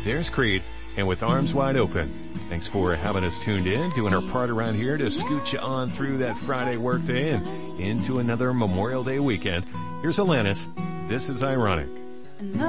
there's Creed, and With Arms Wide Open. Thanks for having us tuned in, doing our part around here to scoot you on through that Friday workday and into another Memorial Day weekend. Here's Alanis. This is Ironic.